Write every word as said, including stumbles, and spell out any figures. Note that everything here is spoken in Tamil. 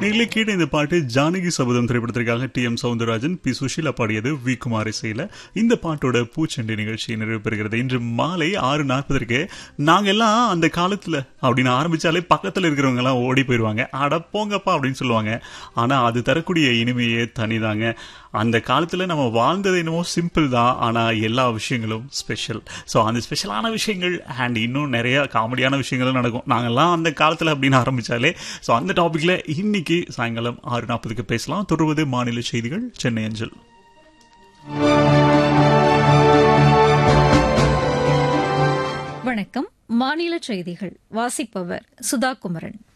நீங்களே கேட்ட இந்த பாட்டு ஜானகி சபதம் திரைப்படத்திற்காக D M Soundararajan, B Sushila பாடியது, வி குமார் இசையில. இந்த பாட்டோட பூச்செண்டு நிகழ்ச்சி நிறைவு பெறுகிறது. இன்று மாலை ஆறு நாற்பதற்கு நாங்க எல்லாம் அந்த காலத்துல அப்படின்னு ஆரம்பிச்சாலே பக்கத்துல இருக்கிறவங்க எல்லாம் ஓடி போயிருவாங்க, அட போங்கப்பா அப்படின்னு சொல்லுவாங்க. ஆனா அது தரக்கூடிய இனிமையே தனிதாங்க. அந்த காலத்துல நம்ம வாழ்ந்தது என்னமோ சிம்பிள் தான், ஆனா எல்லா விஷயங்களும் ஸ்பெஷல். ஸோ அந்த ஸ்பெஷலான விஷயங்கள் அண்ட் இன்னும் நிறைய காமெடியான விஷயங்களும் நடக்கும் நாங்கெல்லாம் அந்த காலத்துல அப்படின்னு ஆரம்பிச்சாலே. ஸோ அந்த டாபிக்ல இன்னைக்கு சாயங்காலம் ஆறு நாற்பதுக்கு பேசலாம். தொடர்வது மாநில செய்திகள் சென்னை அஞ்சல். வணக்கம். மாநில செய்திகள் வாசிப்பவர் சுதா குமரன்.